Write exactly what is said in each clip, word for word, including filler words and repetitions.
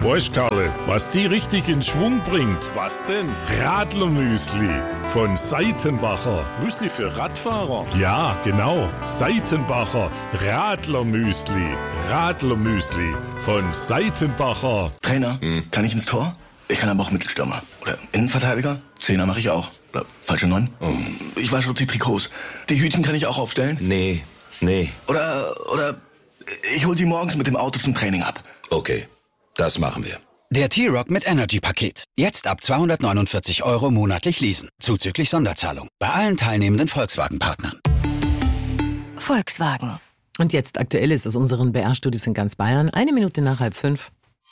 Weißt Karle, was die richtig in Schwung bringt? Was denn? Radlermüsli von Seitenbacher. Müsli für Radfahrer? Ja, genau. Seitenbacher Radlermüsli. Radlermüsli von Seitenbacher. Trainer, hm. kann ich ins Tor? Ich kann aber auch Mittelstürmer. Oder Innenverteidiger? Zehner mache ich auch. Oder falsche Neun? Oh. Ich wasche auch die Trikots. Die Hütchen kann ich auch aufstellen? Nee, nee. Oder, oder ich hol sie morgens mit dem Auto zum Training ab. Okay, das machen wir. Der T-Rock mit Energy-Paket. Jetzt ab zweihundertneunundvierzig Euro monatlich leasen. Zuzüglich Sonderzahlung. Bei allen teilnehmenden Volkswagen-Partnern. Volkswagen. Und jetzt Aktuelles aus unseren B R-Studios in ganz Bayern. Eine Minute nach halb fünf.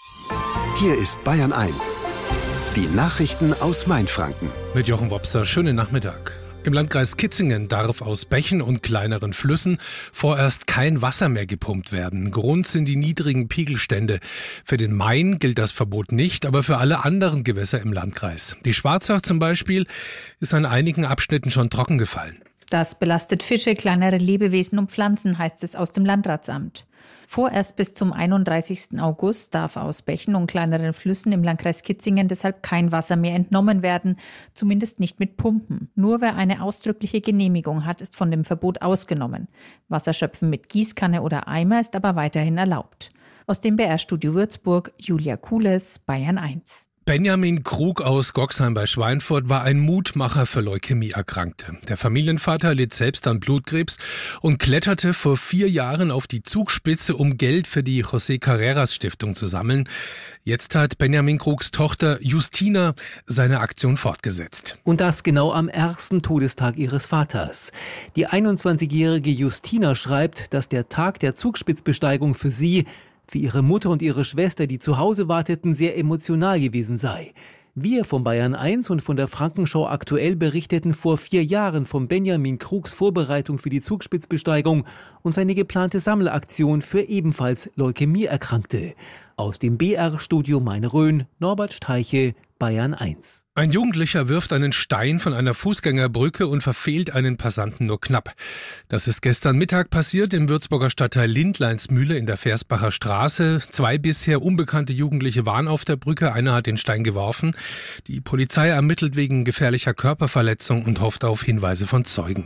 Hier ist Bayern eins. Die Nachrichten aus Mainfranken. Mit Jochen Wopser, schönen Nachmittag. Im Landkreis Kitzingen darf aus Bächen und kleineren Flüssen vorerst kein Wasser mehr gepumpt werden. Grund sind die niedrigen Pegelstände. Für den Main gilt das Verbot nicht, aber für alle anderen Gewässer im Landkreis. Die Schwarzach zum Beispiel ist an einigen Abschnitten schon trocken gefallen. Das belastet Fische, kleinere Lebewesen und Pflanzen, heißt es aus dem Landratsamt. Vorerst bis zum einunddreißigsten August darf aus Bächen und kleineren Flüssen im Landkreis Kitzingen deshalb kein Wasser mehr entnommen werden, zumindest nicht mit Pumpen. Nur wer eine ausdrückliche Genehmigung hat, ist von dem Verbot ausgenommen. Wasserschöpfen mit Gießkanne oder Eimer ist aber weiterhin erlaubt. Aus dem B R-Studio Würzburg, Julia Kules, Bayern eins. Benjamin Krug aus Goxheim bei Schweinfurt war ein Mutmacher für Leukämie-Erkrankte. Der Familienvater litt selbst an Blutkrebs und kletterte vor vier Jahren auf die Zugspitze, um Geld für die José Carreras Stiftung zu sammeln. Jetzt hat Benjamin Krugs Tochter Justina seine Aktion fortgesetzt. Und das genau am ersten Todestag ihres Vaters. Die einundzwanzigjährige Justina schreibt, dass der Tag der Zugspitzbesteigung für sie, für ihre Mutter und ihre Schwester, die zu Hause warteten, sehr emotional gewesen sei. Wir von Bayern eins und von der Frankenschau aktuell berichteten vor vier Jahren von Benjamin Krugs Vorbereitung für die Zugspitzbesteigung und seine geplante Sammelaktion für ebenfalls Leukämie-Erkrankte. Aus dem B R-Studio Main-Rhön, Norbert Streiche, Bayern eins. Ein Jugendlicher wirft einen Stein von einer Fußgängerbrücke und verfehlt einen Passanten nur knapp. Das ist gestern Mittag passiert im Würzburger Stadtteil Lindleinsmühle in der Versbacher Straße. Zwei bisher unbekannte Jugendliche waren auf der Brücke. Einer hat den Stein geworfen. Die Polizei ermittelt wegen gefährlicher Körperverletzung und hofft auf Hinweise von Zeugen.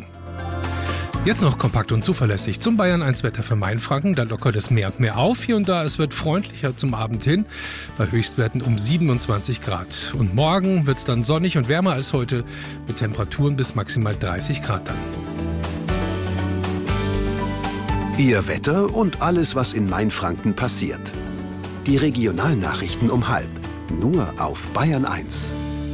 Jetzt noch kompakt und zuverlässig zum Bayern eins Wetter für Mainfranken. Da lockert es mehr und mehr auf. Hier und da, es wird freundlicher zum Abend hin. Bei Höchstwerten um siebenundzwanzig Grad. Und morgen wird es dann sonnig und wärmer als heute mit Temperaturen bis maximal dreißig Grad dann. Ihr Wetter und alles, was in Mainfranken passiert. Die Regionalnachrichten um halb. Nur auf Bayern eins.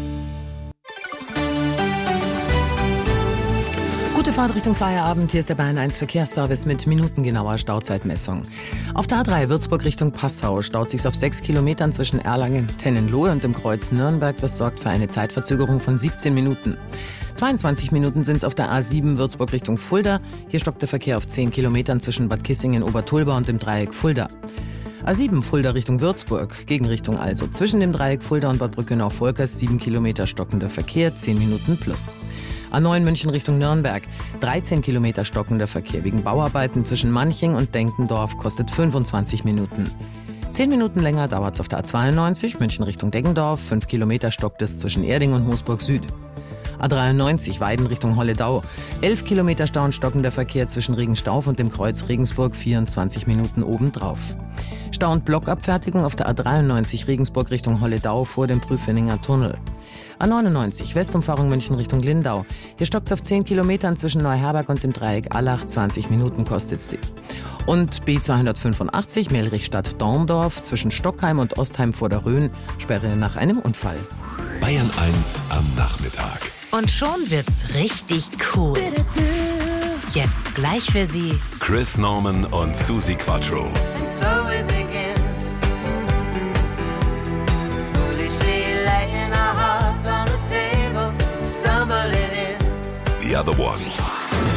Gute Fahrt Richtung Feierabend. Hier ist der Bayern eins Verkehrsservice mit minutengenauer Stauzeitmessung. Auf der A drei Würzburg Richtung Passau staut sich auf sechs Kilometern zwischen Erlangen, Tennenlohe und dem Kreuz Nürnberg. Das sorgt für eine Zeitverzögerung von siebzehn Minuten. zweiundzwanzig Minuten sind es auf der A sieben Würzburg Richtung Fulda. Hier stockt der Verkehr auf zehn Kilometern zwischen Bad Kissingen, Obertulba und dem Dreieck Fulda. A sieben Fulda Richtung Würzburg, Gegenrichtung also. Zwischen dem Dreieck Fulda und Bad Brückenau-Volkers sieben Kilometer stockender Verkehr, zehn Minuten plus. A neun München Richtung Nürnberg, dreizehn Kilometer stockender Verkehr wegen Bauarbeiten zwischen Manching und Denkendorf, kostet fünfundzwanzig Minuten. zehn Minuten länger dauert es auf der A zweiundneunzig München Richtung Deggendorf, fünf Kilometer stockt es zwischen Erding und Moosburg Süd. A dreiundneunzig Weiden Richtung Holledau, elf Kilometer Stau und stockender Verkehr zwischen Regenstauf und dem Kreuz Regensburg, vierundzwanzig Minuten obendrauf. Stau- und Blockabfertigung auf der A dreiundneunzig Regensburg Richtung Holledau vor dem Prüfeninger Tunnel. A neunundneunzig Westumfahrung München Richtung Lindau. Hier stockt es auf zehn Kilometern zwischen Neuherberg und dem Dreieck Allach, zwanzig Minuten kostet es. Und B zweihundertfünfundachtzig Melrichstadt-Dorndorf zwischen Stockheim und Ostheim vor der Rhön, Sperre nach einem Unfall. Bayern eins am Nachmittag. Und schon wird's richtig cool. Jetzt gleich für Sie Chris Norman und Susi Quattro. And so we begin, foolishly laying our hearts on the table, stumbling in. The Other Ones.